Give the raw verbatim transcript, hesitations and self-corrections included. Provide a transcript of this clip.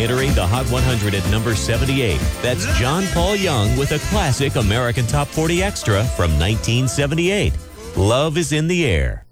entering the Hot one hundred at number seventy-eight. That's John Paul Young with a classic American Top forty Extra from nineteen seventy-eight. Love is in the Air.